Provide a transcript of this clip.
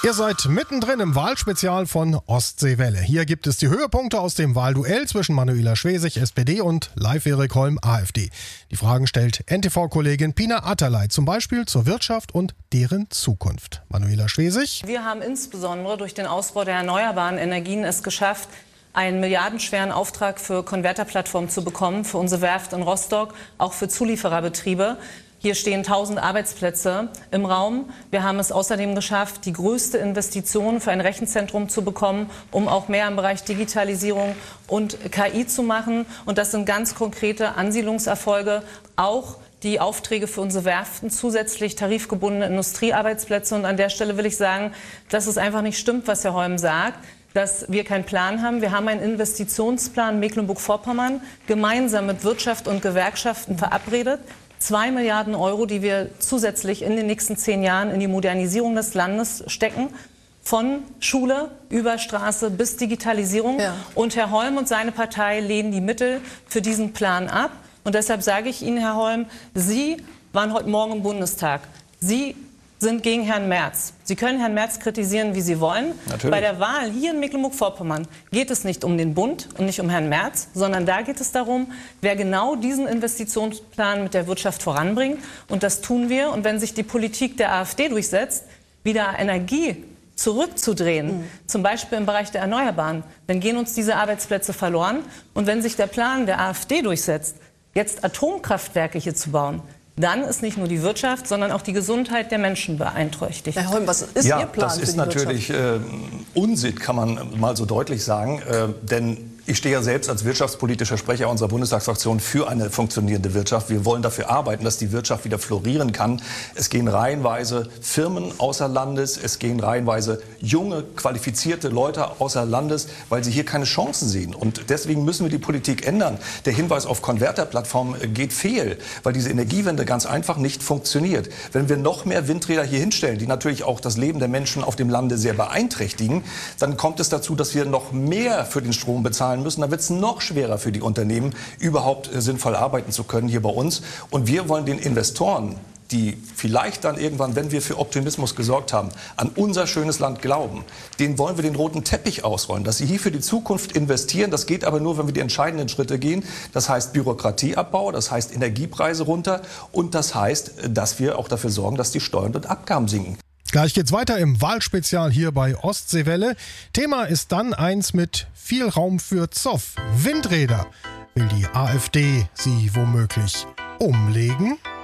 Ihr seid mittendrin im Wahlspezial von Ostseewelle. Hier gibt es die Höhepunkte aus dem Wahlduell zwischen Manuela Schwesig, SPD, und Leif-Erik Holm, AfD. Die Fragen stellt NTV-Kollegin Pina Atalay, zum Beispiel zur Wirtschaft und deren Zukunft. Manuela Schwesig. Wir haben insbesondere durch den Ausbau der erneuerbaren Energien es geschafft, einen milliardenschweren Auftrag für Konverterplattformen zu bekommen, für unsere Werft in Rostock, auch für Zuliefererbetriebe. Hier stehen 1000 Arbeitsplätze im Raum. Wir haben es außerdem geschafft, die größte Investition für ein Rechenzentrum zu bekommen, um auch mehr im Bereich Digitalisierung und KI zu machen. Und das sind ganz konkrete Ansiedlungserfolge, auch die Aufträge für unsere Werften, zusätzlich tarifgebundene Industriearbeitsplätze. Und an der Stelle will ich sagen, dass es einfach nicht stimmt, was Herr Holm sagt, dass wir keinen Plan haben. Wir haben einen Investitionsplan Mecklenburg-Vorpommern gemeinsam mit Wirtschaft und Gewerkschaften verabredet. 2 Milliarden Euro, die wir zusätzlich in den nächsten 10 Jahren in die Modernisierung des Landes stecken. Von Schule über Straße bis Digitalisierung. Ja. Und Herr Holm und seine Partei lehnen die Mittel für diesen Plan ab. Und deshalb sage ich Ihnen, Herr Holm, Sie waren heute Morgen im Bundestag. Sie sind gegen Herrn Merz. Sie können Herrn Merz kritisieren, wie Sie wollen. Natürlich. Bei der Wahl hier in Mecklenburg-Vorpommern geht es nicht um den Bund und nicht um Herrn Merz, sondern da geht es darum, wer genau diesen Investitionsplan mit der Wirtschaft voranbringt. Und das tun wir. Und wenn sich die Politik der AfD durchsetzt, wieder Energie zurückzudrehen, zum Beispiel im Bereich der Erneuerbaren, dann gehen uns diese Arbeitsplätze verloren. Und wenn sich der Plan der AfD durchsetzt, jetzt Atomkraftwerke hier zu bauen, dann ist nicht nur die Wirtschaft, sondern auch die Gesundheit der Menschen beeinträchtigt. Herr Holm, was ist Ihr Plan? Das ist natürlich Unsitt, kann man mal so deutlich sagen. Denn ich stehe ja selbst als wirtschaftspolitischer Sprecher unserer Bundestagsfraktion für eine funktionierende Wirtschaft. Wir wollen dafür arbeiten, dass die Wirtschaft wieder florieren kann. Es gehen reihenweise Firmen außer Landes, es gehen reihenweise junge, qualifizierte Leute außer Landes, weil sie hier keine Chancen sehen. Und deswegen müssen wir die Politik ändern. Der Hinweis auf Konverterplattformen geht fehl, weil diese Energiewende ganz einfach nicht funktioniert. Wenn wir noch mehr Windräder hier hinstellen, die natürlich auch das Leben der Menschen auf dem Lande sehr beeinträchtigen, dann kommt es dazu, dass wir noch mehr für den Strom bezahlen müssen, dann wird es noch schwerer für die Unternehmen, überhaupt sinnvoll arbeiten zu können hier bei uns. Und wir wollen den Investoren, die vielleicht dann irgendwann, wenn wir für Optimismus gesorgt haben, an unser schönes Land glauben, denen wollen wir den roten Teppich ausrollen, dass sie hier für die Zukunft investieren. Das geht aber nur, wenn wir die entscheidenden Schritte gehen. Das heißt Bürokratieabbau, das heißt Energiepreise runter und das heißt, dass wir auch dafür sorgen, dass die Steuern und Abgaben sinken. Gleich geht's weiter im Wahlspezial hier bei Ostseewelle. Thema ist dann eins mit viel Raum für Zoff. Windräder. Will die AfD sie womöglich umlegen?